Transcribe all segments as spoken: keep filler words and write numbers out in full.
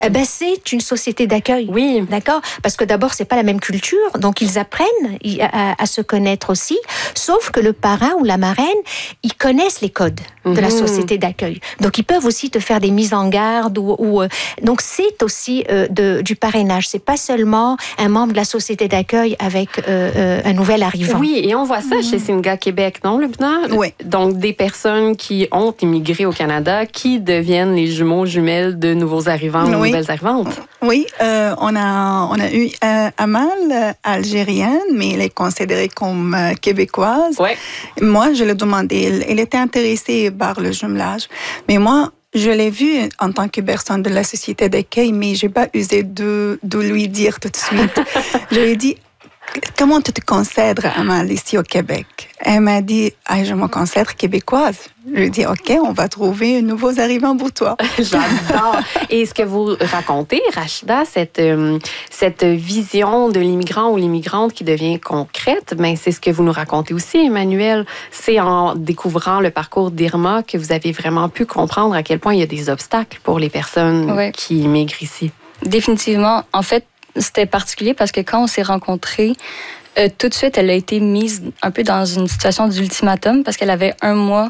Eh ben, c'est une société d'accueil. Oui. D'accord? Parce que d'abord, c'est pas la même culture, donc ils apprennent à, à, à se connaître aussi, sauf que le parrain ou la marraine, ils connaissent les codes de la société d'accueil. Donc, ils peuvent aussi te faire des mises en garde. Ou, ou, euh, donc, c'est aussi euh, de, du parrainage. C'est pas seulement un membre de la société d'accueil avec euh, euh, un nouvel arrivant. Oui, et on voit ça mmh. chez Singa Québec, non, Lubna? Oui. Donc, des personnes qui ont immigré au Canada, qui deviennent les jumeaux, jumelles de nouveaux arrivants ou oui. nouvelles arrivantes. Oui, euh, on, a, on a eu euh, Amal, euh, algérienne, mais elle est considérée comme euh, québécoise. Ouais. Moi, je l'ai demandé, elle, elle était intéressée par le jumelage. Mais moi, je l'ai vue en tant que personne de la société d'accueil, mais je n'ai pas osé de, de lui dire tout de suite. Je lui ai dit, comment tu te considères, Amal, ici au Québec? Elle m'a dit, ah, je me considère québécoise. Je lui ai dit, OK, on va trouver un nouveau arrivant pour toi. J'adore. Et ce que vous racontez, Rachida, cette, euh, cette vision de l'immigrant ou l'immigrante qui devient concrète, ben, c'est ce que vous nous racontez aussi, Emmanuel. C'est en découvrant le parcours d'Irma que vous avez vraiment pu comprendre à quel point il y a des obstacles pour les personnes ouais. qui immigrent ici. Définitivement. En fait, c'était particulier parce que quand on s'est rencontrés, euh, tout de suite, elle a été mise un peu dans une situation d'ultimatum parce qu'elle avait un mois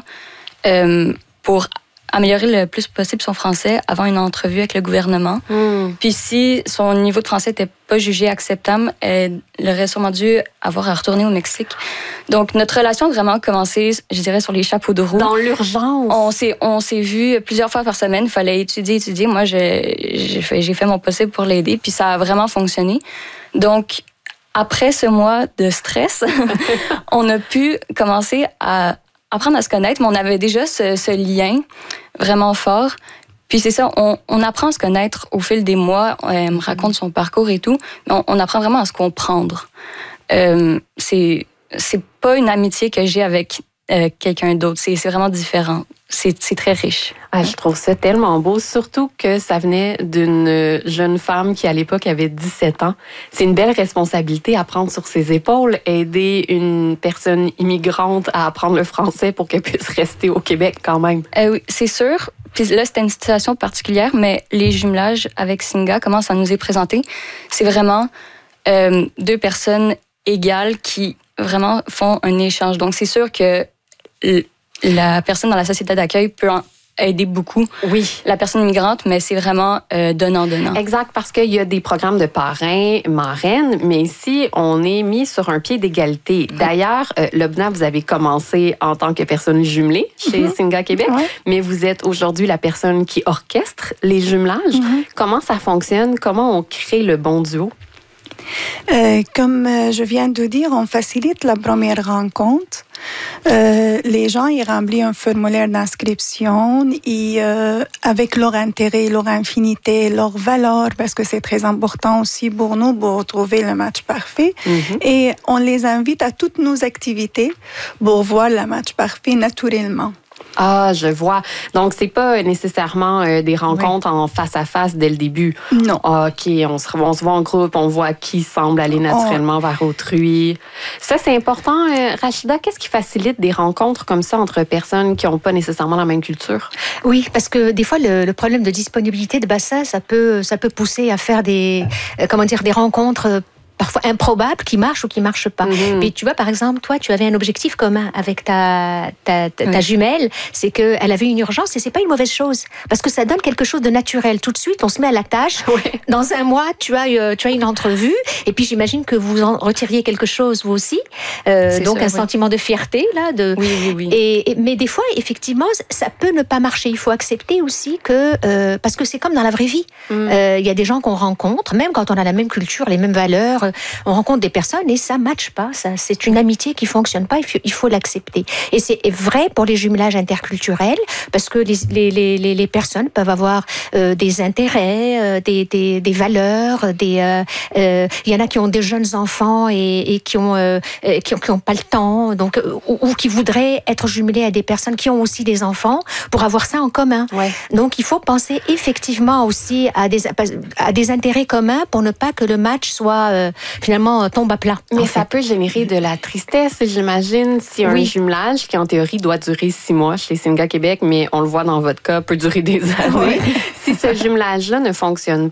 euh, pour améliorer le plus possible son français avant une entrevue avec le gouvernement. Mm. Puis si son niveau de français n'était pas jugé acceptable, elle aurait sûrement dû avoir à retourner au Mexique. Donc, notre relation a vraiment commencé, je dirais, sur les chapeaux de roue. Dans l'urgence. On s'est, on s'est vus plusieurs fois par semaine. Il fallait étudier, étudier. Moi, je, j'ai, fait, j'ai fait mon possible pour l'aider, puis ça a vraiment fonctionné. Donc, après ce mois de stress, on a pu commencer à apprendre à se connaître, mais on avait déjà ce, ce lien vraiment fort. Puis c'est ça, on, on apprend à se connaître au fil des mois. Elle me raconte son parcours et tout, mais on, on apprend vraiment à se comprendre. Euh, c'est, c'est pas une amitié que j'ai avec euh, quelqu'un d'autre. C'est, c'est vraiment différent. C'est, c'est très riche. Ah, je trouve ça tellement beau, surtout que ça venait d'une jeune femme qui, à l'époque, avait dix-sept ans. C'est une belle responsabilité à prendre sur ses épaules, aider une personne immigrante à apprendre le français pour qu'elle puisse rester au Québec quand même. Euh, oui, c'est sûr. Puis là, c'était une situation particulière, mais les jumelages avec Singa, comment ça nous est présenté, c'est vraiment euh, deux personnes égales qui vraiment font un échange. Donc, c'est sûr que la personne dans la société d'accueil peut en aider beaucoup oui. la personne immigrante, mais c'est vraiment euh, donnant-donnant. Exact, parce qu'il y a des programmes de parrains, marraines, mais ici, on est mis sur un pied d'égalité. D'ailleurs, euh, Lubna, vous avez commencé en tant que personne jumelée chez mm-hmm. Singa Québec, ouais. mais vous êtes aujourd'hui la personne qui orchestre les jumelages. Mm-hmm. Comment ça fonctionne? Comment on crée le bon duo? Euh, comme euh, je viens de dire, on facilite la première rencontre. Euh, les gens ils remplissent un formulaire d'inscription et, euh, avec leur intérêt, leur affinité, leurs valeurs, parce que c'est très important aussi pour nous pour trouver le match parfait. Mm-hmm. Et on les invite à toutes nos activités pour voir le match parfait naturellement. Ah, je vois. Donc, c'est pas nécessairement euh, des rencontres oui. en face à face dès le début. Non. Ah, OK, on se, on se voit en groupe, on voit qui semble aller naturellement oh. vers autrui. Ça, c'est important. Euh, Rachida, qu'est-ce qui facilite des rencontres comme ça entre personnes qui n'ont pas nécessairement la même culture? Oui, parce que des fois, le, le problème de disponibilité de bassin, ça peut, ça peut pousser à faire des, euh, comment dire, des rencontres parfois improbables qui marchent ou qui ne marchent pas. Mm-hmm. Mais tu vois, par exemple, toi, tu avais un objectif commun avec ta, ta, ta, oui. ta jumelle, c'est qu'elle avait une urgence et ce n'est pas une mauvaise chose. Parce que ça donne quelque chose de naturel. Tout de suite, on se met à la tâche. Oui. Dans un mois, tu as, tu as une entrevue et puis j'imagine que vous en retiriez quelque chose, vous aussi. Euh, donc, sûr, un oui. sentiment de fierté. Là, de... Oui, oui, oui. Et, et, mais des fois, effectivement, ça peut ne pas marcher. Il faut accepter aussi que... Euh, parce que c'est comme dans la vraie vie. Il mm. euh, y a des gens qu'on rencontre, même quand on a la même culture, les mêmes valeurs, on rencontre des personnes et ça ne matche pas. Ça, c'est une amitié qui ne fonctionne pas. Il faut, il faut l'accepter. Et c'est vrai pour les jumelages interculturels parce que les, les, les, les personnes peuvent avoir euh, des intérêts, euh, des, des, des valeurs. Des, euh, euh, il y en a qui ont des jeunes enfants et, et qui n'ont euh, qui, qui ont pas le temps donc, ou, ou qui voudraient être jumelés à des personnes qui ont aussi des enfants pour avoir ça en commun. Ouais. Donc, il faut penser effectivement aussi à des, à des intérêts communs pour ne pas que le match soit... Euh, finalement tombe à plat. Mais ça peut générer de la tristesse, j'imagine, si un oui. jumelage qui, en théorie, doit durer six mois chez Singa Québec, mais on le voit dans votre cas, peut durer des années. Oui. Si ce jumelage-là ne fonctionne